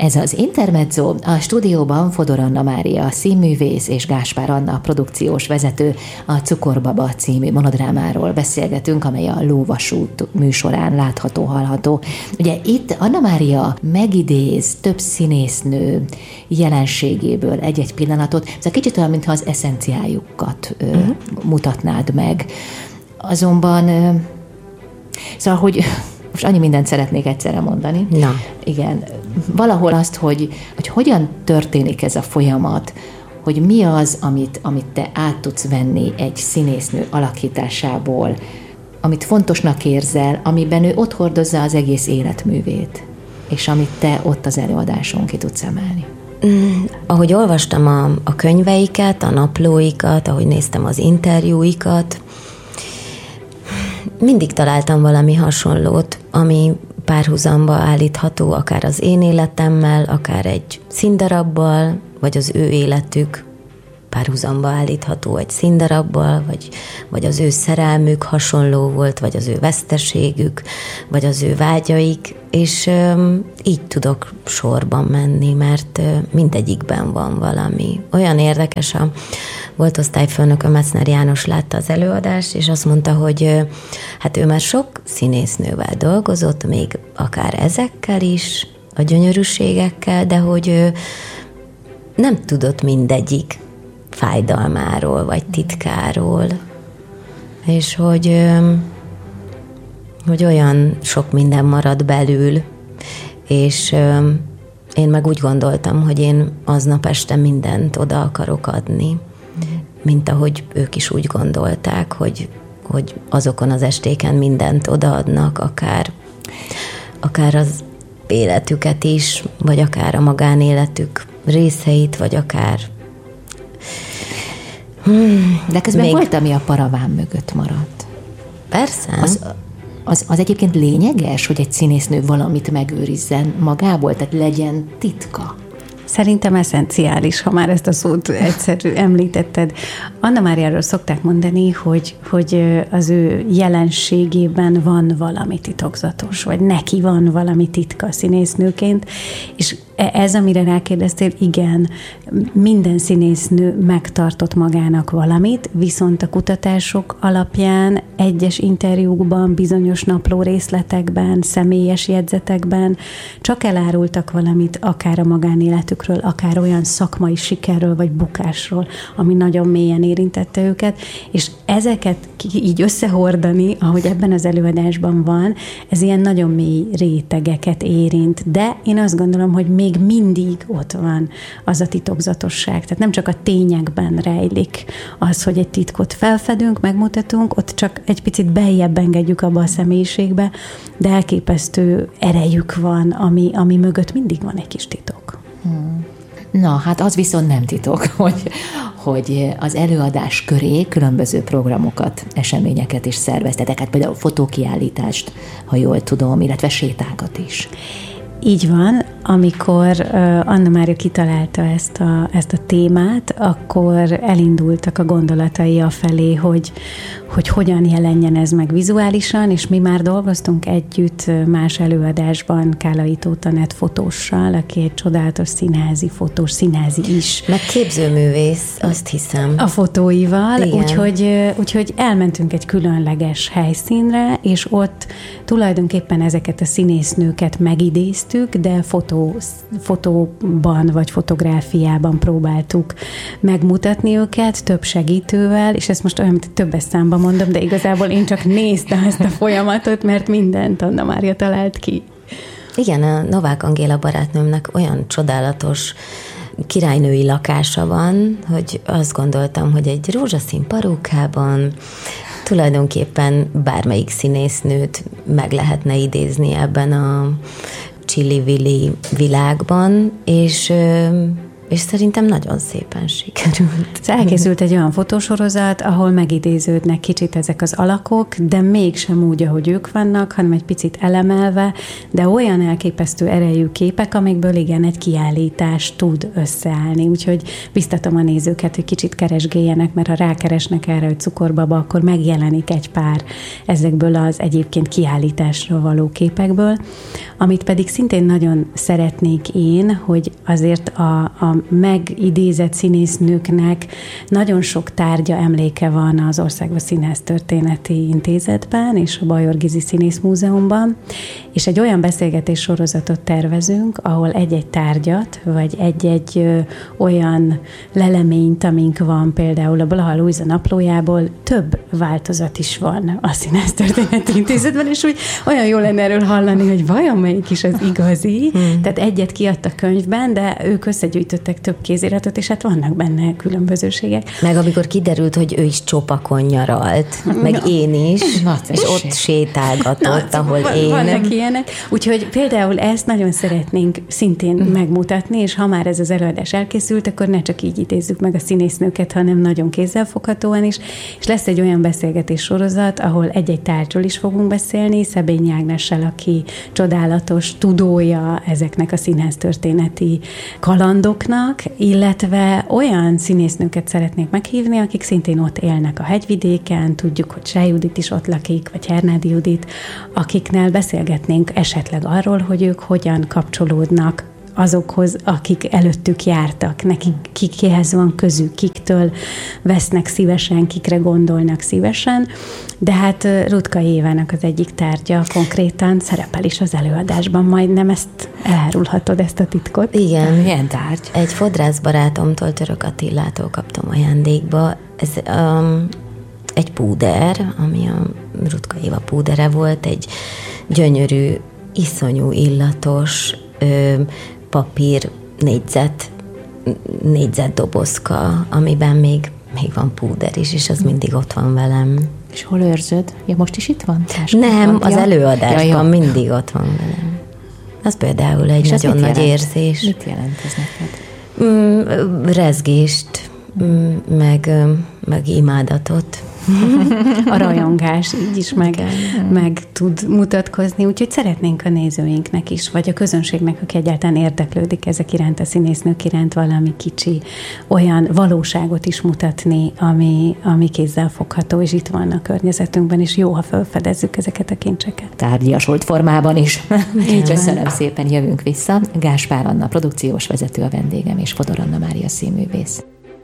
Ez az Intermezzo, a stúdióban Fodor Anna Mária színművész és Gáspár Anna produkciós vezető, a Cukorbaba című monodrámáról beszélgetünk, amely a Lóvasút műsorán látható, hallható. Ugye itt Anna Mária megidéz több színésznő jelenségéből egy-egy pillanatot, ez kicsit olyan, mintha az eszenciájukat mutatnád meg. Azonban, szóval, hogy most annyi mindent szeretnék egyszerre mondani. Na. Igen. Valahol azt, hogy hogyan történik ez a folyamat, hogy mi az, amit te át tudsz venni egy színésznő alakításából, amit fontosnak érzel, amiben ő ott hordozza az egész életművét, és amit te ott az előadáson ki tudsz emelni. Ahogy olvastam a könyveiket, a naplóikat, ahogy néztem az interjúikat, mindig találtam valami hasonlót, ami párhuzamba állítható, akár az én életemmel, akár egy színdarabbal, vagy az ő életük párhuzamba állítható egy színdarabbal, vagy az ő szerelmük hasonló volt, vagy az ő veszteségük, vagy az ő vágyaik, és így tudok sorban menni, mert mindegyikben van valami. Olyan érdekes, volt osztályfőnököm, Metzner János látta az előadást, és azt mondta, hogy hát ő már sok színésznővel dolgozott, még akár ezekkel is, a gyönyörűségekkel, de hogy nem tudott mindegyik fájdalmáról, vagy titkáról, és hogy olyan sok minden marad belül, és én meg úgy gondoltam, hogy én aznap este mindent oda akarok adni, mint ahogy ők is úgy gondolták, hogy azokon az estéken mindent odaadnak, akár az életüket is, vagy akár a magánéletük részeit, vagy akár de közben volt, ami a paraván mögött maradt. Persze. Az egyébként lényeges, hogy egy színésznő valamit megőrizzen magából, tehát legyen titka. Szerintem eszenciális, ha már ezt a szót egyszerű említetted. Anna Máriáról szokták mondani, hogy az ő jelenségében van valami titokzatos, vagy neki van valami titka színésznőként, és ez, amire rákérdeztél, igen, minden színésznő megtartott magának valamit, viszont a kutatások alapján egyes interjúkban, bizonyos napló részletekben, személyes jegyzetekben csak elárultak valamit, akár a magánéletükről, akár olyan szakmai sikerről, vagy bukásról, ami nagyon mélyen érintette őket, és ezeket így összehordani, ahogy ebben az előadásban van, ez ilyen nagyon mély rétegeket érint, de én azt gondolom, hogy még mindig ott van az a titokzatosság. Tehát nem csak a tényekben rejlik az, hogy egy titkot felfedünk, megmutatunk, ott csak egy picit beljebb engedjük abba a személyiségbe, de elképesztő erejük van, ami mögött mindig van egy kis titok. Na, hát az viszont nem titok, hogy az előadás köré különböző programokat, eseményeket is szerveztetek, hát például fotókiállítást, ha jól tudom, illetve sétákat is. Így van, amikor Anna Mária kitalálta ezt a témát, akkor elindultak a gondolatai afelé, hogy hogyan jelenjen ez meg vizuálisan, és mi már dolgoztunk együtt más előadásban Kálai Tóth Anett fotóssal, aki egy csodálatos színházi is. Meg képzőművész, azt hiszem. A fotóival, úgyhogy elmentünk egy különleges helyszínre, és ott tulajdonképpen ezeket a színésznőket megidéztük, de fotóban vagy fotográfiában próbáltuk megmutatni őket, több segítővel, és ezt most olyan, mint többes számban mondom, de igazából én csak néztem ezt a folyamatot, mert mindent Anna Mária talált ki. Igen, a Novák Angéla barátnőmnek olyan csodálatos királynői lakása van, hogy azt gondoltam, hogy egy rózsaszín parókában tulajdonképpen bármelyik színésznőt meg lehetne idézni ebben a Chili Willy világban, és és szerintem nagyon szépen sikerült. Elkészült egy olyan fotósorozat, ahol megidéződnek kicsit ezek az alakok, de mégsem úgy, ahogy ők vannak, hanem egy picit elemelve, de olyan elképesztő erejű képek, amikből igen, egy kiállítás tud összeállni. Úgyhogy biztatom a nézőket, hogy kicsit keresgéljenek, mert ha rákeresnek erre, hogy cukorbaba, akkor megjelenik egy pár ezekből az egyébként kiállításra való képekből. Amit pedig szintén nagyon szeretnék én, hogy azért a megidézett színésznőknek nagyon sok tárgya, emléke van az Országos Színésztörténeti Intézetben és a Bajor Gizi Színészmúzeumban, és egy olyan beszélgetés sorozatot tervezünk, ahol egy-egy tárgyat, vagy egy-egy olyan leleményt, amink van például a Blaha Lujza naplójából, több változat is van a Színésztörténeti Intézetben, és úgy olyan jó lenne erről hallani, hogy vajon melyik is az igazi. Tehát egyet kiadtak könyvben, de ők összegyűjtöttek több kéziratot, és hát vannak benne különbözőségek. Meg amikor kiderült, hogy ő is csopakon nyaralt, meg én is, és ott sétálgatott, ahol én. Vannak ilyenek. Úgyhogy például ezt nagyon szeretnénk szintén megmutatni, és ha már ez az előadás elkészült, akkor ne csak így idézzük meg a színésznőket, hanem nagyon kézzelfoghatóan is. És lesz egy olyan beszélgetés sorozat, ahol egy-egy tárgyról is fogunk beszélni, Szebényi Ágnessel, aki csodálatos tudója ezeknek a színháztörténeti kalandoknak, illetve olyan színésznőket szeretnék meghívni, akik szintén ott élnek a hegyvidéken, tudjuk, hogy Sáj Judit is ott lakik, vagy Hernádi Judit, akiknél beszélgetnénk esetleg arról, hogy ők hogyan kapcsolódnak azokhoz, akik előttük jártak, nekik kihez van közük, kiktől vesznek szívesen, kikre gondolnak szívesen, de hát Rutka Évának az egyik tárgya konkrétan szerepel is az előadásban, majd nem ezt elárulhatod, ezt a titkot. Igen. Milyen tárgy? Egy fodrászbarátomtól, Török Attillától kaptam ajándékba. Ez egy púder, ami a Rutka Éva púdere volt, egy gyönyörű, iszonyú illatos papír négyzet dobozka, amiben még van púder is, és az mindig ott van velem. És hol őrzöd? Ja, most is itt van? Nem, az előadásban mindig ott van velem. Az például egy nagyon nagy érzés. Mit jelent ez neked? Rezgést, meg imádatot. A rajongás így is meg tud mutatkozni, úgyhogy szeretnénk a nézőinknek is, vagy a közönségnek, aki egyáltalán érdeklődik ezek iránt, a színésznők iránt valami kicsi olyan valóságot is mutatni, ami kézzel fogható, és itt van a környezetünkben, és jó, ha felfedezzük ezeket a kincseket. Tárgyasolt formában is. Köszönöm szépen, jövünk vissza. Gáspár Anna produkciós vezető a vendégem, és Fodor Anna Mária színművész.